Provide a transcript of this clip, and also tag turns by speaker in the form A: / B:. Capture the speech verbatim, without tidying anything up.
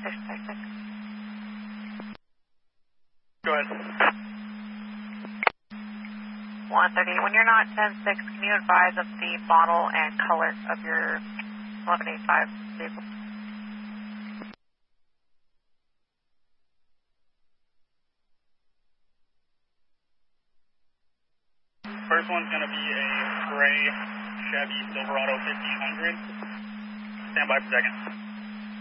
A: Station six six.
B: Go ahead.
A: one thirty. When you're not ten six, can you advise of the model and color of your eleven eighty-five vehicle?
B: First one's going to be a gray Chevy Silverado fifteen hundred. Stand by for a second.